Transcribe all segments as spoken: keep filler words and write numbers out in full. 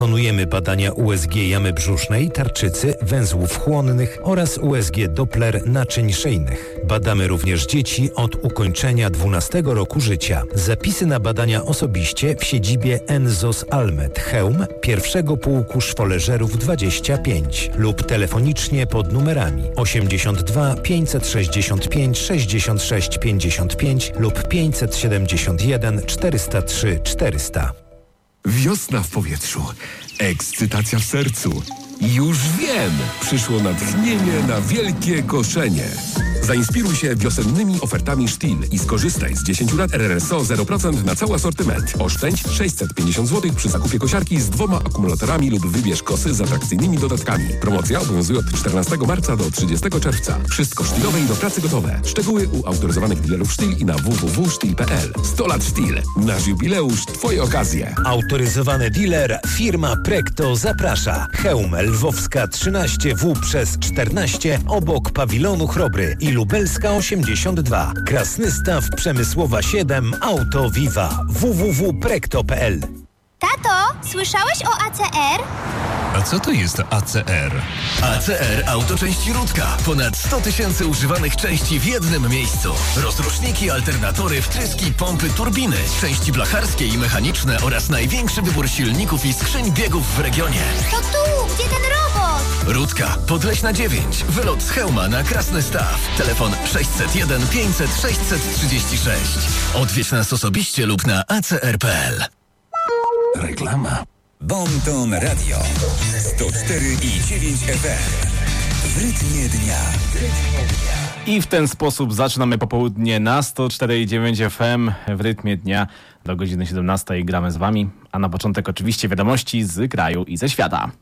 Wykonujemy badania U S G jamy brzusznej, tarczycy, węzłów chłonnych oraz U S G Doppler naczyń szyjnych. Badamy również dzieci od ukończenia dwunastego roku życia. Zapisy na badania osobiście w siedzibie Enzos Almed, Chełm, pierwszego pułku szwoleżerów dwadzieścia pięć lub telefonicznie pod numerami osiemdziesiąt dwa pięćset sześćdziesiąt pięć sześćdziesiąt sześć pięćdziesiąt pięć lub pięćset siedemdziesiąt jeden czterysta trzy czterysta. Wiosna w powietrzu, ekscytacja w sercu. Już wiem! Przyszło natchnienie na wielkie koszenie. Zainspiruj się wiosennymi ofertami Stihl i skorzystaj z dziesięć lat R R S O zero procent na cały asortyment. Oszczędź sześćset pięćdziesiąt złotych przy zakupie kosiarki z dwoma akumulatorami lub wybierz kosy z atrakcyjnymi dodatkami. Promocja obowiązuje od czternastego marca do trzydziestego czerwca. Wszystko Stihlowe i do pracy gotowe. Szczegóły u autoryzowanych dealerów Stihl i na w w w kropka stihl kropka p l. sto lat Stihl. Nasz jubileusz, twoje okazje. Autoryzowany dealer firma Prekto zaprasza. Chełm Lwowska trzynaście W przez czternaście obok pawilonu Chrobry i Lubelska osiemdziesiąt dwa. Krasnystaw Przemysłowa siedem Auto Viva. w w w kropka prekto kropka p l. Tato, słyszałeś o A C R? A co to jest A C R? A C R Autoczęści Rudka. Ponad sto tysięcy używanych części w jednym miejscu. Rozruszniki, alternatory, wtryski, pompy, turbiny, części blacharskie i mechaniczne oraz największy wybór silników i skrzyń biegów w regionie. To tu, gdzie ten robot? Rudka, Podleśna dziewięć. Wylot z Chełma na Krasnystaw. Telefon sześćset jeden pięćset sześćset trzydzieści sześć. Odwiedź nas osobiście lub na a c r kropka p l. Reklama. Bonton Radio sto cztery i dziewięć F M w rytmie dnia. I w ten sposób zaczynamy popołudnie na sto cztery i dziewięć F M w rytmie dnia. Do godziny siedemnastej gramy z wami, a na początek oczywiście wiadomości z kraju i ze świata.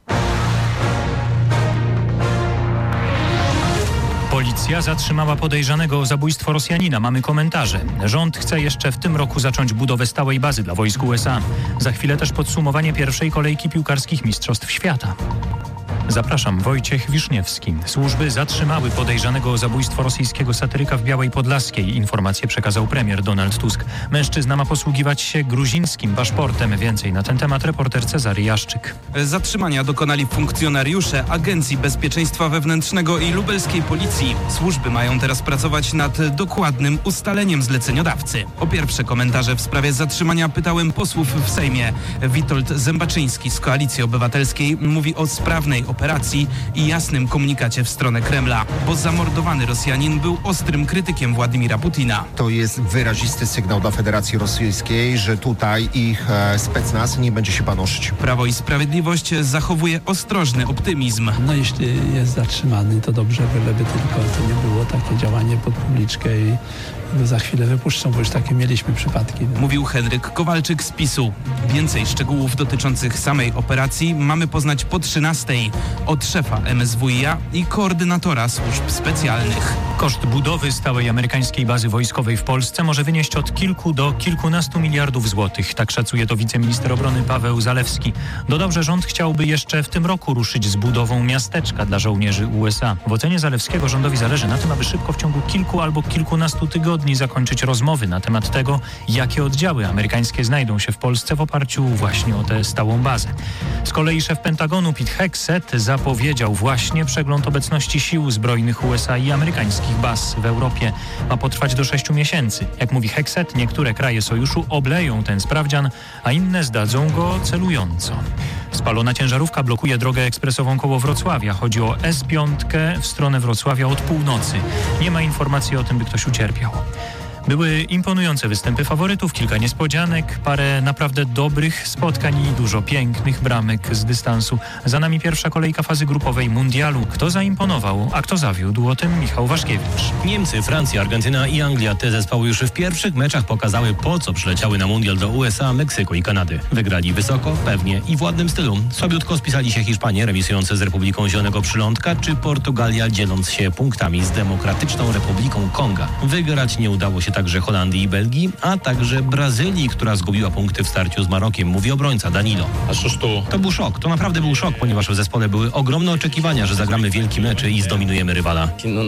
Policja zatrzymała podejrzanego o zabójstwo Rosjanina. Mamy komentarze. Rząd chce jeszcze w tym roku zacząć budowę stałej bazy dla wojsk U S A. Za chwilę też podsumowanie pierwszej kolejki piłkarskich Mistrzostw Świata. Zapraszam, Wojciech Wiszniewski. Służby zatrzymały podejrzanego o zabójstwo rosyjskiego satyryka w Białej Podlaskiej. Informację przekazał premier Donald Tusk. Mężczyzna ma posługiwać się gruzińskim paszportem. Więcej na ten temat reporter Cezary Jaszczyk. Zatrzymania dokonali funkcjonariusze Agencji Bezpieczeństwa Wewnętrznego i lubelskiej policji. Służby mają teraz pracować nad dokładnym ustaleniem zleceniodawcy. O pierwsze komentarze w sprawie zatrzymania pytałem posłów w Sejmie. Witold Zębaczyński z Koalicji Obywatelskiej mówi o sprawnej operacji i jasnym komunikacie w stronę Kremla, bo zamordowany Rosjanin był ostrym krytykiem Władimira Putina. To jest wyrazisty sygnał dla Federacji Rosyjskiej, że tutaj ich e, specnaz nie będzie się panoszyć. Prawo i Sprawiedliwość zachowuje ostrożny optymizm. No jeśli jest zatrzymany, to dobrze, byleby tylko to nie było takie działanie pod publiczkę i za chwilę wypuszczą, bo już takie mieliśmy przypadki. Mówił Henryk Kowalczyk z PiSu. Więcej szczegółów dotyczących samej operacji mamy poznać po trzynastej od szefa M S W i a i koordynatora służb specjalnych. Koszt budowy stałej amerykańskiej bazy wojskowej w Polsce może wynieść od kilku do kilkunastu miliardów złotych. Tak szacuje to wiceminister obrony Paweł Zalewski. Dodał, że rząd chciałby jeszcze w tym roku ruszyć z budową miasteczka dla żołnierzy U S A. W ocenie Zalewskiego rządowi zależy na tym, aby szybko w ciągu kilku albo kilkunastu tygodni zakończyć rozmowy na temat tego, jakie oddziały amerykańskie znajdą się w Polsce w oparciu właśnie o tę stałą bazę. Z kolei szef Pentagonu Pete Hegseth zapowiedział właśnie przegląd obecności sił zbrojnych U S A i amerykańskich baz w Europie. Ma potrwać do sześciu miesięcy. Jak mówi Hegseth, niektóre kraje sojuszu obleją ten sprawdzian, a inne zdadzą go celująco. Spalona ciężarówka blokuje drogę ekspresową koło Wrocławia. Chodzi o S pięć w stronę Wrocławia od północy. Nie ma informacji o tym, by ktoś ucierpiał. Były imponujące występy faworytów, kilka niespodzianek, parę naprawdę dobrych spotkań i dużo pięknych bramek z dystansu. Za nami pierwsza kolejka fazy grupowej mundialu. Kto zaimponował, a kto zawiódł? O tym Michał Waszkiewicz. Niemcy, Francja, Argentyna i Anglia. Te zespoły już w pierwszych meczach pokazały, po co przyleciały na mundial do U S A, Meksyku i Kanady. Wygrali wysoko, pewnie i w ładnym stylu. Słabiutko spisali się Hiszpanie, remisujące z Republiką Zielonego Przylądka, czy Portugalia, dzieląc się punktami z Demokratyczną Republiką Konga. Wygrać nie udało się także Holandii i Belgii, a także Brazylii, która zgubiła punkty w starciu z Marokiem, mówi obrońca Danilo. A cóż to? To był szok, to naprawdę był szok, ponieważ w zespole były ogromne oczekiwania, że zagramy wielki mecz i zdominujemy rywala.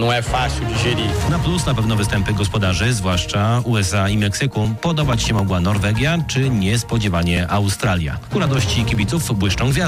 Na plus na pewno występy gospodarzy, zwłaszcza U S A i Meksyku. Podobać się mogła Norwegia, czy niespodziewanie Australia. Ku radości kibiców błyszczą gwiazdy.